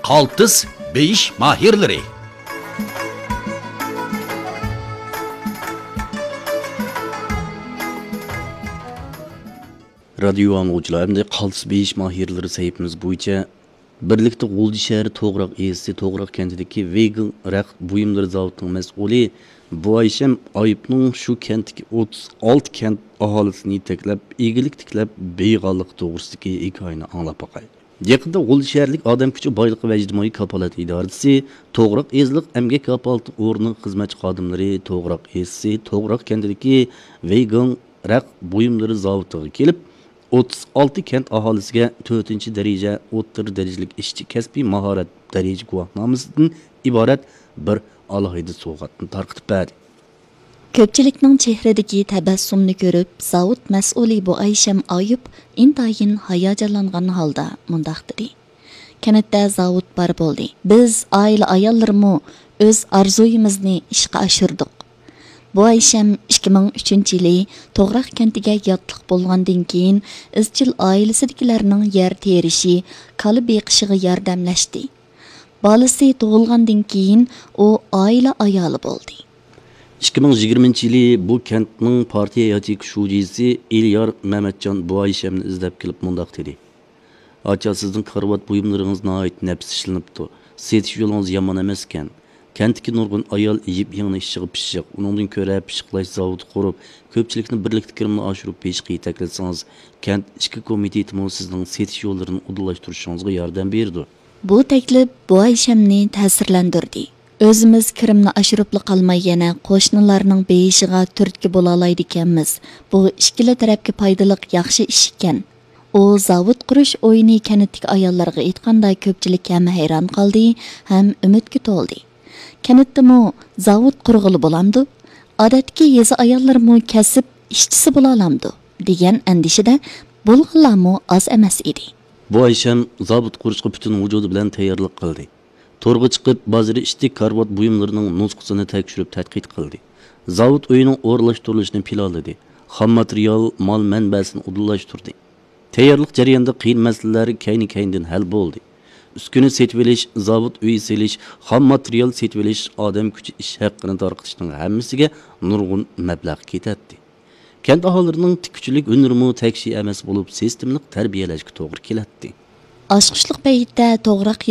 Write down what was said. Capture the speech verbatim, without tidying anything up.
Qaltis beyish mahirlari. Radyo anlıqçılar, hem de qaltis beyish mahirlari sayfimiz bo'yicha birlikte G'o'lji shahri To'g'roq esi To'g'roq kentidagi vegan raq buyumlari zavodining mas'uli bu Aysham Ayıpning shu kentdagi o'ttiz olti kent aholisini yetaklab, egilik tiklab, beyg'onlik to'g'risidagi hikoyani anglab boqay. Yaqinda G'o'lji shaharlik odam kuchi boyligi va ijtimoiy kafolat idorasi To'g'roq ezlik emgak kafolati o'rni xizmatchi xodimlari To'g'roq esi To'g'roq kentidagi vegan raq buyumlari zavodiga kelib, o'ttiz olti kent aholisiga to'rtinchi daraja o'rta darajalik ishchi kasbiy mahorat daraja guvohnomasidan iborat bir alohida sovg'atni tarqatib berdi. Ko'pchilikning chehradagi tabassumni ko'rib, zavod mas'uli bu Aysham Ayub intayin hayajonlangan holda mundaq dedi. Kanatda zavod bar bo'ldi. Biz oila ayollarimo o'z orzuyimizni ishga oshirdik. Bu Aysham ikki ming uchinchi yili To'g'roq kentiga yotliq bo'lgandan keyin izchil oilasidagilarning yer terishi, kala beqishiga yordamlashdi. Bolasi tug'ilgandan keyin u oila ayoli bo'ldi. ikki ming yigirmanchi yili bu kentning partiya yoki shujisi Elyor Mamatjon bu Ayshamni izlab kelib mundaq dedi. Acha sizning qarvat buyumlaringiz nihoyat nafs ishlanibdi. Setish yo'lingiz yomon emas ekan. Kentdagi nurg'un ayol yeb yengni ishiga pishiq, uningdan ko'ra pishiqlash zavodi qurib, ko'pchilikni birlikda kirimni oshirib peshga yetaklasangiz, kent ichki komitetimi sizning setish yo'llarini uddalashtirishingizga yordam berdi. Bu taklif bu Ayshamni ta'sirlantirdi. O'zimiz kirimni oshiribli qolmay yana qo'shnilarning beyishiga turtki bo'la oladi ekanmiz. Bu ikkala tarafga foydali yaxshi ish ekan. U zavod qurish o'yini kanatdagi ayollarga aytganda ko'pchilik ham hayron qoldi, ham umidga to'ldi. Kanatdimi zavod qurg'ili bo'lamdi? Odatdagi yezi ayollarmi kasb ishchisi bo'la olamdi degan andishida bo'lganlarmi oz emas edi. Bu Aysham zavod qurishga butun vujudi bilan tayyorlik qildi. To'rga chiqib, ba'zi ishtik karvat buyumlarining nusxasini tekshirib tadqiq qildi. Zavod uyining o'rlashtirilishini planladi. Xam material, mol manbasini uddalashtirdi. Tayyorlik jarayonida qiyin masalalar kayni-kayndan hal bo'ldi. Uskuni setib olish, zavod uyi selish, xam material setib olish, odam kuchi ish haqqini tarqatishning hammasiga nurg'un mablag' ketadi. Kent aholilarining tikkuchilik hunarimi takshi emas bo'lib, sistemlik tarbiyalashga to'g'ri keladi. Oshqishliq paytda To'g'roq